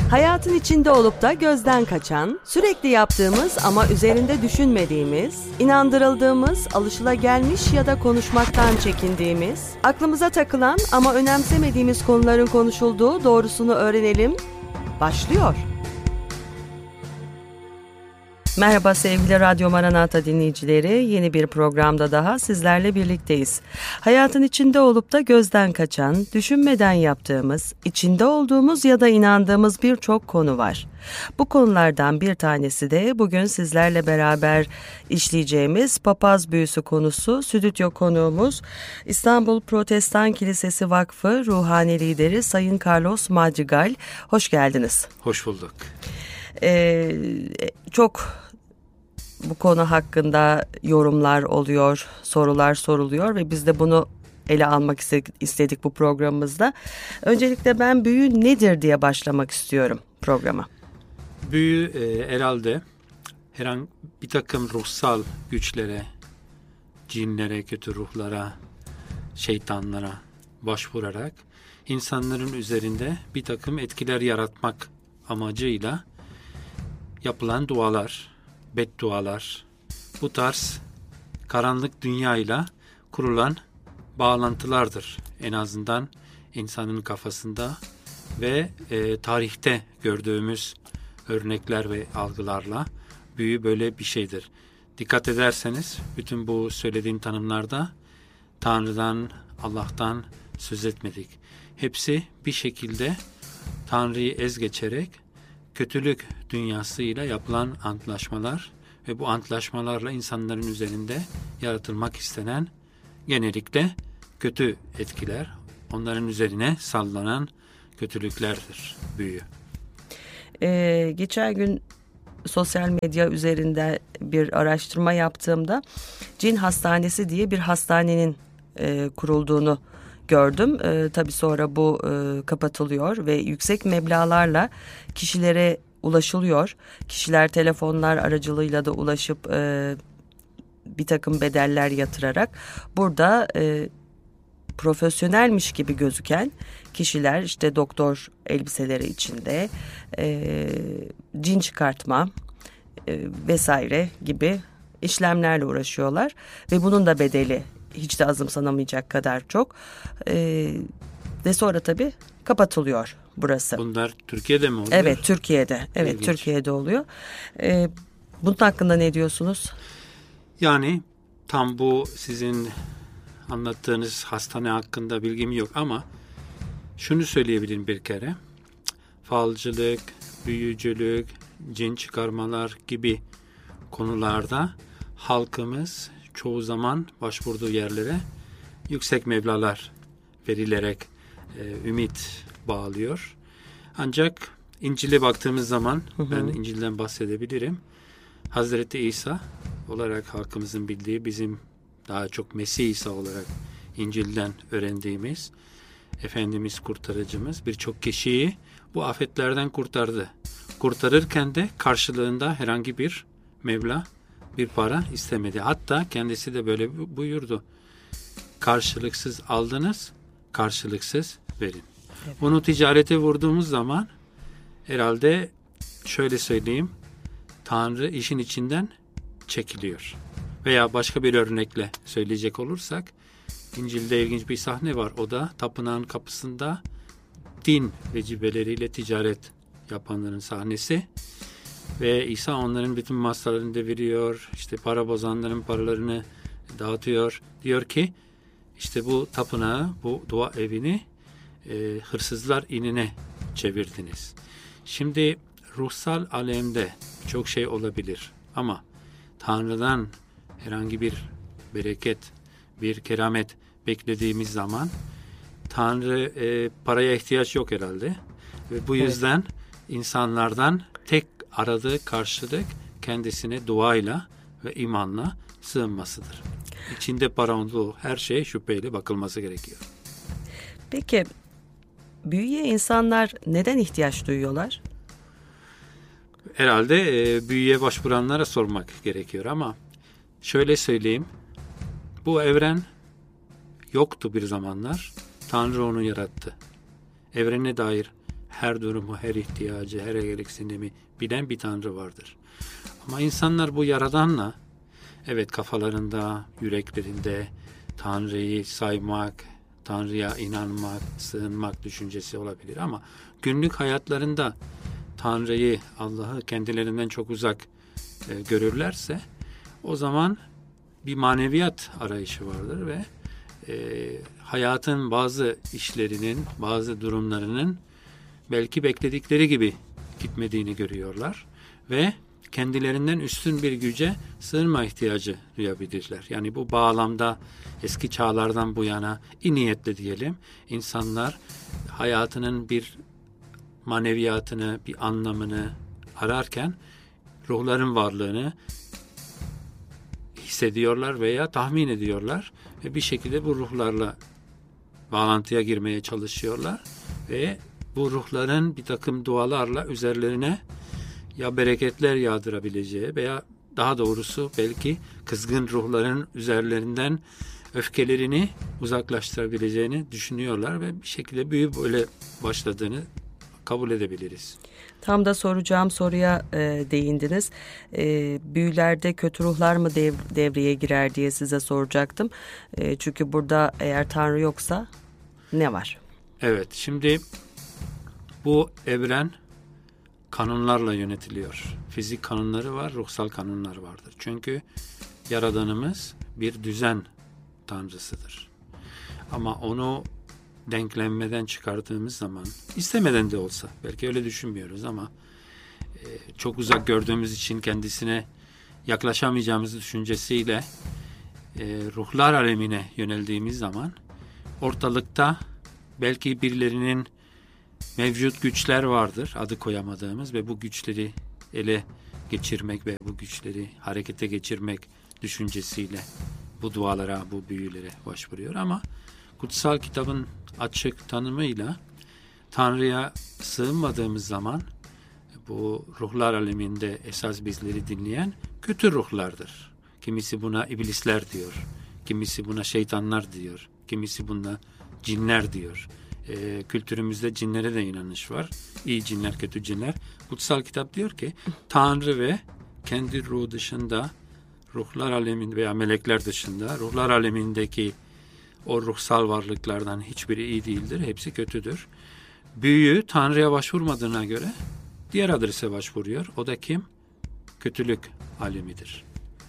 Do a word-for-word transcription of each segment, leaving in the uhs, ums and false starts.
Hayatın içinde olup da gözden kaçan, sürekli yaptığımız ama üzerinde düşünmediğimiz, inandırıldığımız, alışılagelmiş ya da konuşmaktan çekindiğimiz, aklımıza takılan ama önemsemediğimiz konuların konuşulduğu Doğrusunu Öğrenelim başlıyor. Merhaba sevgili Radyo Maranata dinleyicileri, yeni bir programda daha sizlerle birlikteyiz. Hayatın içinde olup da gözden kaçan, düşünmeden yaptığımız, içinde olduğumuz ya da inandığımız birçok konu var. Bu konulardan bir tanesi de bugün sizlerle beraber işleyeceğimiz papaz büyüsü konusu. Stüdyo konuğumuz İstanbul Protestan Kilisesi Vakfı Ruhani Lideri Sayın Carlos Madrigal. Hoş geldiniz. Hoş bulduk. Ee, çok bu konu hakkında yorumlar oluyor, sorular soruluyor ve biz de bunu ele almak istedik bu programımızda. Öncelikle ben büyü nedir diye başlamak istiyorum programa. Büyü e, herhalde herhangi bir takım ruhsal güçlere, cinlere, kötü ruhlara, şeytanlara başvurarak insanların üzerinde bir takım etkiler yaratmak amacıyla yapılan dualar, beddualar, bu tarz karanlık dünyayla kurulan bağlantılardır. En azından insanın kafasında ve e, tarihte gördüğümüz örnekler ve algılarla büyü böyle bir şeydir. Dikkat ederseniz bütün bu söylediğim tanımlarda Tanrı'dan, Allah'tan söz etmedik. Hepsi bir şekilde Tanrı'yı ez geçerek kötülük dünyasıyla yapılan antlaşmalar ve bu antlaşmalarla insanların üzerinde yaratılmak istenen genellikle kötü etkiler, onların üzerine sallanan kötülüklerdir büyü. Ee, geçen gün sosyal medya üzerinde bir araştırma yaptığımda Cin Hastanesi diye bir hastanenin e, kurulduğunu gördüm. E, tabii sonra bu e, kapatılıyor ve yüksek meblağlarla kişilere ulaşılıyor. Kişiler telefonlar aracılığıyla da ulaşıp e, bir takım bedeller yatırarak burada e, profesyonelmiş gibi gözüken kişiler işte doktor elbiseleri içinde e, cin çıkartma e, vesaire gibi işlemlerle uğraşıyorlar ve bunun da bedeli hiç de azımsanamayacak kadar çok ee, ve sonra tabii kapatılıyor burası. Bunlar Türkiye'de mi oluyor? Evet, Türkiye'de. Evet, İlginç. Türkiye'de oluyor. Ee, bunun hakkında ne diyorsunuz? Yani tam bu sizin anlattığınız hastane hakkında bilgim yok ama şunu söyleyebilirim bir kere. Falcılık, büyücülük, cin çıkarmalar gibi konularda halkımız çoğu zaman başvurduğu yerlere yüksek meblağlar verilerek e, ümit bağlıyor. Ancak İncil'e baktığımız zaman hı hı. ben İncil'den bahsedebilirim. Hazreti İsa olarak halkımızın bildiği, bizim daha çok Mesih İsa olarak İncil'den öğrendiğimiz Efendimiz kurtarıcımız birçok kişiyi bu afetlerden kurtardı. Kurtarırken de karşılığında herhangi bir meblağ, bir para istemedi. Hatta kendisi de böyle buyurdu. Karşılıksız aldınız, karşılıksız verin. Evet. Bunu ticarete vurduğumuz zaman herhalde şöyle söyleyeyim, Tanrı işin içinden çekiliyor. Veya başka bir örnekle söyleyecek olursak, İncil'de ilginç bir sahne var. O da tapınağın kapısında din vecibeleriyle ticaret yapanların sahnesi. Ve İsa onların bütün masalarını deviriyor, işte para bozanların paralarını dağıtıyor. Diyor ki, işte bu tapınağı, bu dua evini e, hırsızlar inine çevirdiniz. Şimdi ruhsal alemde çok şey olabilir ama Tanrı'dan herhangi bir bereket, bir keramet beklediğimiz zaman Tanrı e, paraya ihtiyaç yok herhalde. Ve bu yüzden evet. insanlardan tek aradığı karşılık kendisine duayla ve imanla sığınmasıdır. İçinde para olduğu her şeye şüpheyle bakılması gerekiyor. Peki büyüye insanlar neden ihtiyaç duyuyorlar? Herhalde e, büyüye başvuranlara sormak gerekiyor ama şöyle söyleyeyim. Bu evren yoktu bir zamanlar. Tanrı onu yarattı. Evrene dair her durumu, her ihtiyacı, her gereksinimi bilen bir Tanrı vardır. Ama insanlar bu Yaradan'la, evet, kafalarında, yüreklerinde Tanrı'yı saymak, Tanrı'ya inanmak, sığınmak düşüncesi olabilir ama günlük hayatlarında Tanrı'yı, Allah'ı kendilerinden çok uzak e, görürlerse o zaman bir maneviyat arayışı vardır ve e, hayatın bazı işlerinin, bazı durumlarının belki bekledikleri gibi gitmediğini görüyorlar ve kendilerinden üstün bir güce sığınma ihtiyacı duyabilirler. Yani bu bağlamda eski çağlardan bu yana iyi niyetle diyelim, insanlar hayatının bir maneviyatını, bir anlamını ararken ruhların varlığını hissediyorlar veya tahmin ediyorlar ve bir şekilde bu ruhlarla bağlantıya girmeye çalışıyorlar ve bu ruhların bir takım dualarla üzerlerine ya bereketler yağdırabileceği veya daha doğrusu belki kızgın ruhların üzerlerinden öfkelerini uzaklaştırabileceğini düşünüyorlar ve bir şekilde büyü böyle başladığını kabul edebiliriz. Tam da soracağım soruya e, değindiniz. E, büyülerde kötü ruhlar mı dev, devreye girer diye size soracaktım. E, çünkü burada eğer Tanrı yoksa ne var? Evet, şimdi bu evren kanunlarla yönetiliyor. Fizik kanunları var, ruhsal kanunlar vardır. Çünkü Yaradanımız bir düzen tanrısıdır. Ama onu denklenmeden çıkardığımız zaman, istemeden de olsa, belki öyle düşünmüyoruz ama e, çok uzak gördüğümüz için kendisine yaklaşamayacağımız düşüncesiyle e, ruhlar alemine yöneldiğimiz zaman ortalıkta belki birilerinin mevcut güçler vardır, adı koyamadığımız ve bu güçleri ele geçirmek ve bu güçleri harekete geçirmek düşüncesiyle bu dualara, bu büyülere başvuruyor. Ama kutsal kitabın açık tanımıyla Tanrı'ya sığınmadığımız zaman bu ruhlar aleminde esas bizleri dinleyen kötü ruhlardır. Kimisi buna iblisler diyor, kimisi buna şeytanlar diyor, kimisi buna cinler diyor. E, kültürümüzde cinlere de inanış var. İyi cinler, kötü cinler. Kutsal kitap diyor ki Tanrı ve kendi ruhu dışında ruhlar aleminde veya melekler dışında ruhlar alemindeki o ruhsal varlıklardan hiçbiri iyi değildir. Hepsi kötüdür. Büyü Tanrı'ya başvurmadığına göre diğer adrese başvuruyor. O da kim? Kötülük alemidir.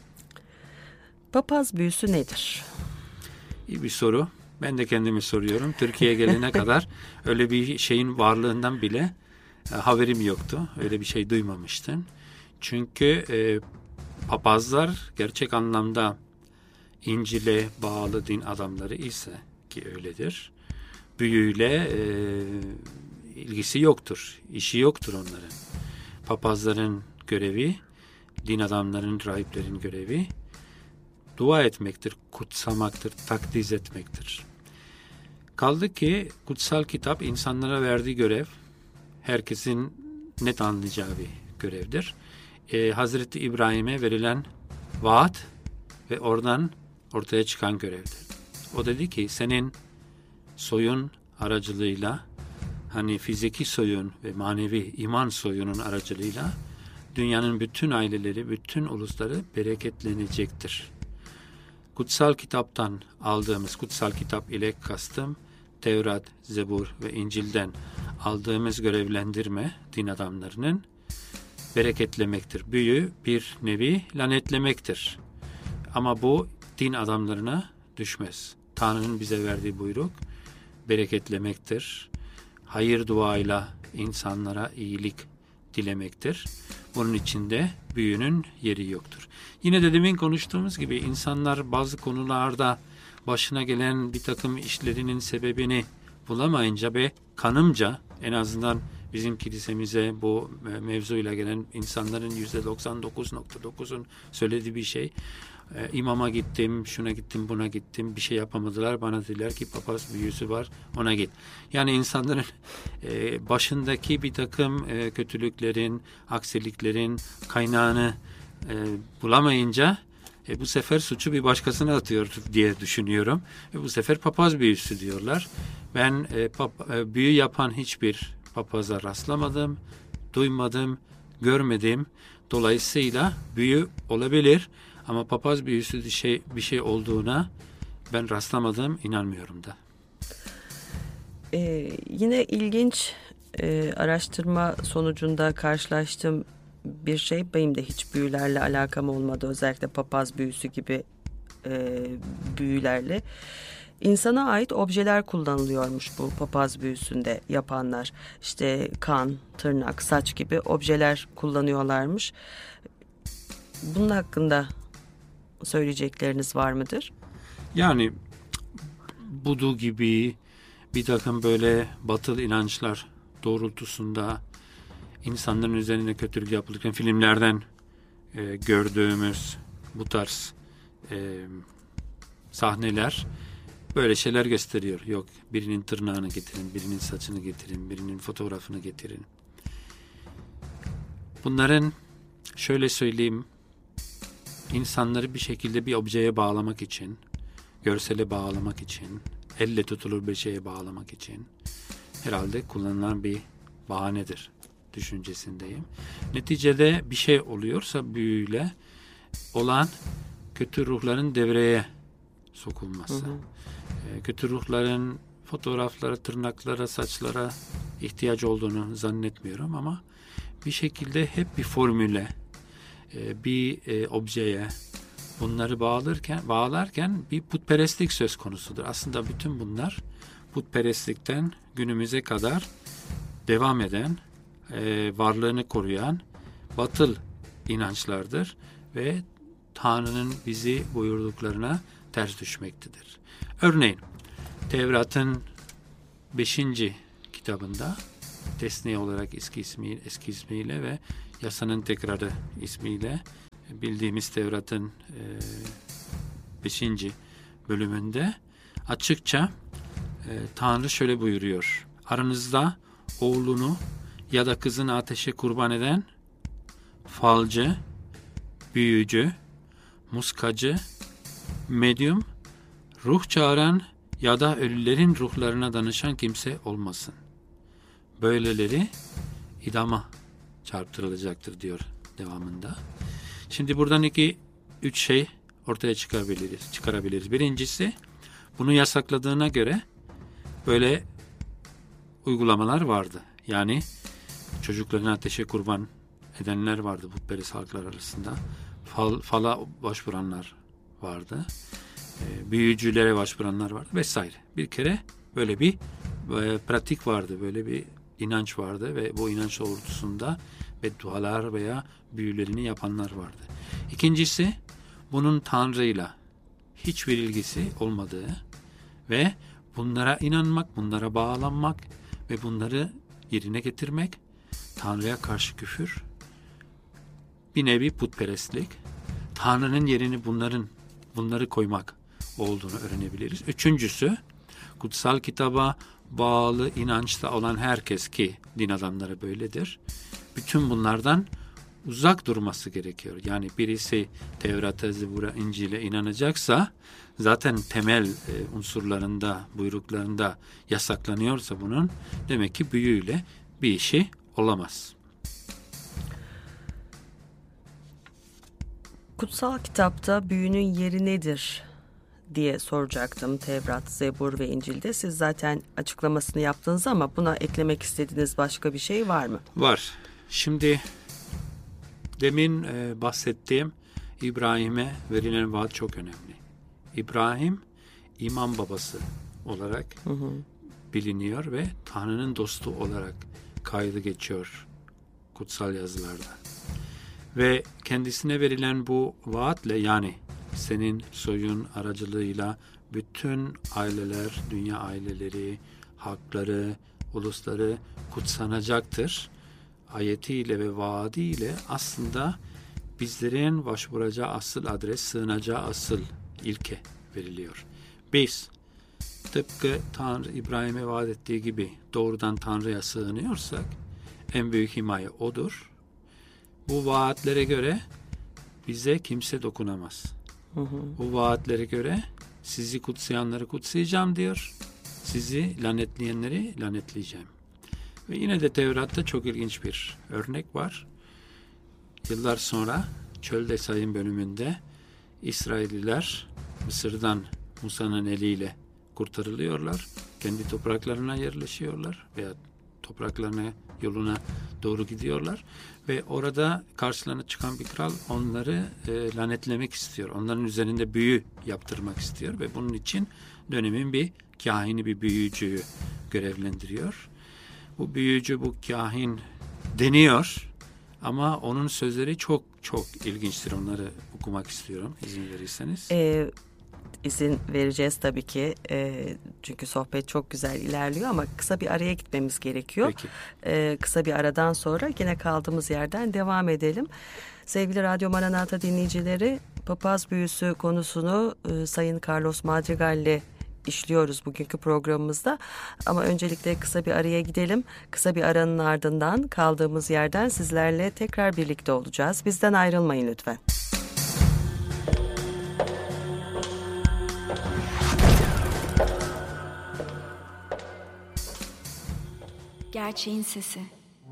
Papaz büyüsü nedir? İyi bir soru. Ben de kendimi soruyorum. Türkiye'ye gelene kadar öyle bir şeyin varlığından bile e, haberim yoktu. Öyle bir şey duymamıştım. Çünkü e, papazlar gerçek anlamda İncil'e bağlı din adamları ise ki öyledir. Büyüyle e, ilgisi yoktur. İşi yoktur onların. Papazların görevi, din adamların, rahiplerin görevi dua etmektir, kutsamaktır, takdis etmektir. Kaldı ki kutsal kitap insanlara verdiği görev herkesin net anlayacağı bir görevdir. Ee, Hazreti İbrahim'e verilen vaat ve oradan ortaya çıkan görevdir. O dedi ki senin soyun aracılığıyla, hani fiziki soyun ve manevi iman soyunun aracılığıyla dünyanın bütün aileleri, bütün ulusları bereketlenecektir. Kutsal kitaptan aldığımız, kutsal kitap ile kastım Tevrat, Zebur ve İncil'den aldığımız görevlendirme din adamlarının bereketlemektir. Büyü bir nevi lanetlemektir. Ama bu din adamlarına düşmez. Tanrı'nın bize verdiği buyruk bereketlemektir. Hayır duayla insanlara iyilik dilemektir. Bunun içinde büyünün yeri yoktur. Yine de demin konuştuğumuz gibi insanlar bazı konularda başına gelen bir takım işlerinin sebebini bulamayınca ve kanımca en azından bizim kilisemize bu mevzuyla gelen insanların yüzde doksan dokuz nokta dokuzun söylediği bir şey. E, imama gittim, şuna gittim, buna gittim, bir şey yapamadılar. Bana dediler ki papaz büyüsü var, ona git. Yani insanların e, başındaki bir takım e, kötülüklerin, aksiliklerin kaynağını e, bulamayınca e, bu sefer suçu bir başkasına atıyor diye düşünüyorum. E, bu sefer papaz büyüsü diyorlar. Ben e, pap, e, büyü yapan hiçbir papaza rastlamadım, duymadım, görmedim. Dolayısıyla büyü olabilir ama papaz büyüsü bir şey, bir şey olduğuna ben rastlamadım, inanmıyorum da. Ee, yine ilginç e, araştırma sonucunda karşılaştığım bir şey, benim de hiç büyülerle alakam olmadı, özellikle papaz büyüsü gibi e, büyülerle. İnsana ait objeler kullanılıyormuş bu papaz büyüsünde yapanlar. İşte kan, tırnak, saç gibi objeler kullanıyorlarmış. Bunun hakkında söyleyecekleriniz var mıdır? Yani budu gibi bir takım böyle batıl inançlar doğrultusunda insanların üzerine kötülük yapılırken filmlerden e, gördüğümüz bu tarz e, sahneler böyle şeyler gösteriyor. Yok, birinin tırnağını getirin, birinin saçını getirin, birinin fotoğrafını getirin. Bunların, şöyle söyleyeyim, insanları bir şekilde bir objeye bağlamak için, görsele bağlamak için, elle tutulur bir şeye bağlamak için herhalde kullanılan bir bahanedir düşüncesindeyim. Neticede bir şey oluyorsa büyüyle olan kötü ruhların devreye sokulması. Hı hı. E, kötü ruhların fotoğraflara, tırnaklara, saçlara ihtiyaç olduğunu zannetmiyorum ama bir şekilde hep bir formüle, e, bir e, objeye bunları bağlarken, bağlarken bir putperestlik söz konusudur. Aslında bütün bunlar putperestlikten günümüze kadar devam eden, e, varlığını koruyan batıl inançlardır ve Tanrı'nın bizi buyurduklarına ters düşmektedir. Örneğin Tevrat'ın beşinci kitabında, Tesniye olarak eski ismiyle, eski ismiyle ve Yasanın Tekrarı ismiyle bildiğimiz Tevrat'ın beşinci bölümünde açıkça e, Tanrı şöyle buyuruyor: aranızda oğlunu ya da kızını ateşe kurban eden falcı, büyücü, muskacı, medyum, ruh çağıran ya da ölülerin ruhlarına danışan kimse olmasın. Böyleleri idama çarptırılacaktır diyor devamında. Şimdi buradan iki, üç şey ortaya çıkarabiliriz. çıkarabiliriz. Birincisi, bunu yasakladığına göre böyle uygulamalar vardı. Yani çocuklarını ateşe kurban edenler vardı putperest halklar arasında. Fal, fala başvuranlar vardı. E, büyücülere başvuranlar vardı vesaire. Bir kere böyle bir e, pratik vardı. Böyle bir inanç vardı ve bu inanç doğrultusunda beddualar veya büyülerini yapanlar vardı. İkincisi, bunun Tanrı'yla hiçbir ilgisi olmadığı ve bunlara inanmak, bunlara bağlanmak ve bunları yerine getirmek Tanrı'ya karşı küfür, bir nevi putperestlik, Tanrı'nın yerini bunların bunları koymak olduğunu öğrenebiliriz. Üçüncüsü, kutsal kitaba bağlı inançta olan herkes, ki din adamları böyledir, bütün bunlardan uzak durması gerekiyor. Yani birisi Tevrat'a, Zebur'a, İncil'e inanacaksa zaten temel e, unsurlarında, buyruklarında yasaklanıyorsa bunun, demek ki büyüyle bir işi olamaz. Kutsal kitapta büyünün yeri nedir diye soracaktım. Tevrat, Zebur ve İncil'de. Siz zaten açıklamasını yaptınız ama buna eklemek istediğiniz başka bir şey var mı? Var. Şimdi demin e, bahsettiğim İbrahim'e verilen vaat çok önemli. İbrahim iman babası olarak hı hı. biliniyor ve Tanrı'nın dostu olarak kaydı geçiyor kutsal yazılarda. Ve kendisine verilen bu vaatle, yani senin soyun aracılığıyla bütün aileler, dünya aileleri, halkları, ulusları kutsanacaktır ayetiyle ve vaadiyle aslında bizlerin başvuracağı asıl adres, sığınacağı asıl ilke veriliyor. Biz tıpkı Tanrı İbrahim'e vaat ettiği gibi doğrudan Tanrı'ya sığınıyorsak en büyük himaye odur. Bu vaatlere göre bize kimse dokunamaz. Hı hı. Bu vaatlere göre sizi kutsayanları kutsayacağım diyor. Sizi lanetleyenleri lanetleyeceğim. Ve yine de Tevrat'ta çok ilginç bir örnek var. Yıllar sonra Çölde Sayın bölümünde İsrailliler Mısır'dan Musa'nın eliyle kurtarılıyorlar. Kendi topraklarına yerleşiyorlar veya topraklarına, yoluna doğru gidiyorlar. Ve orada karşılarına çıkan bir kral onları e, lanetlemek istiyor. Onların üzerinde büyü yaptırmak istiyor ve bunun için dönemin bir kahini, bir büyücüyü görevlendiriyor. Bu büyücü, bu kahin deniyor ama onun sözleri çok çok ilginçtir. Onları okumak istiyorum izin verirseniz. Ee, izin vereceğiz tabii ki. Ee, çünkü sohbet çok güzel ilerliyor ama kısa bir araya gitmemiz gerekiyor. Peki. Ee, kısa bir aradan sonra yine kaldığımız yerden devam edelim. Sevgili Radyo Maranata dinleyicileri, papaz büyüsü konusunu e, Sayın Carlos Madrigal'le işliyoruz bugünkü programımızda. Ama öncelikle kısa bir araya gidelim. Kısa bir aranın ardından kaldığımız yerden sizlerle tekrar birlikte olacağız. Bizden ayrılmayın lütfen. Gerçeğin sesi.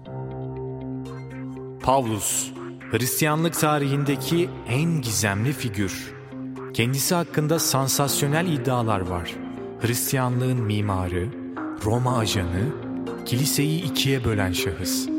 Pavlus, Hristiyanlık tarihindeki en gizemli figür. Kendisi hakkında sansasyonel iddialar var. Hristiyanlığın mimarı, Roma ajanı, kiliseyi ikiye bölen şahıs.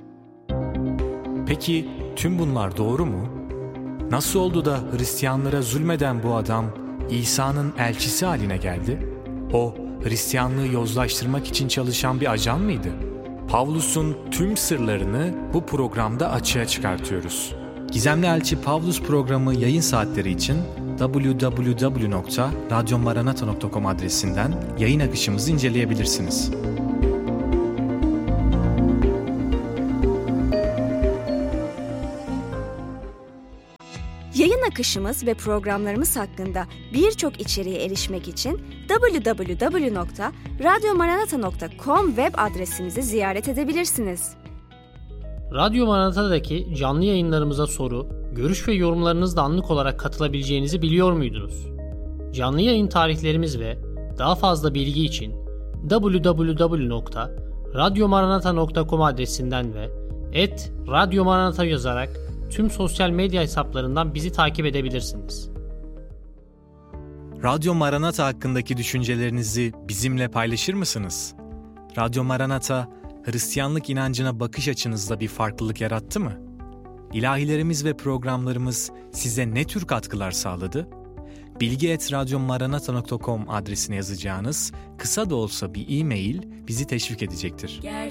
Peki tüm bunlar doğru mu? Nasıl oldu da Hristiyanlara zulmeden bu adam İsa'nın elçisi haline geldi? O Hristiyanlığı yozlaştırmak için çalışan bir ajan mıydı? Pavlus'un tüm sırlarını bu programda açığa çıkartıyoruz. Gizemli Elçi Pavlus programı yayın saatleri için double-u double-u double-u nokta radyo maranata nokta com adresinden yayın akışımızı inceleyebilirsiniz. Yayın akışımız ve programlarımız hakkında birçok içeriğe erişmek için double-u double-u double-u nokta radyo maranata nokta com web adresimizi ziyaret edebilirsiniz. Radyo Maranata'daki canlı yayınlarımıza soru, görüş ve yorumlarınızla anlık olarak katılabileceğinizi biliyor muydunuz? Canlı yayın tarihlerimiz ve daha fazla bilgi için double-u double-u double-u nokta radyo maranata nokta com adresinden ve et radyo maranata yazarak tüm sosyal medya hesaplarından bizi takip edebilirsiniz. Radyo Maranata hakkındaki düşüncelerinizi bizimle paylaşır mısınız? Radyo Maranata, Hristiyanlık inancına bakış açınızda bir farklılık yarattı mı? İlahilerimiz ve programlarımız size ne tür katkılar sağladı? bilgi et radyo maranata nokta com adresine yazacağınız kısa da olsa bir e-mail bizi teşvik edecektir.